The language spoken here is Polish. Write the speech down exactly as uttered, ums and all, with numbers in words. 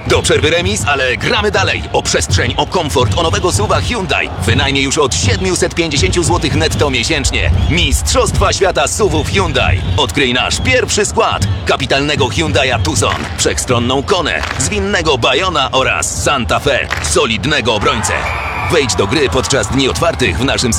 Do przerwy remis, ale gramy dalej. O przestrzeń, o komfort, o nowego suwa Hyundai. Wynajmie już od siedemset pięćdziesiąt złotych netto miesięcznie. Mistrzostwa świata suwów Hyundai. Odkryj nasz pierwszy skład. Kapitalnego Hyundai'a Tucson, wszechstronną Konę, zwinnego Bayona oraz Santa Fe, solidnego obrońcę. Wejdź do gry podczas dni otwartych w naszym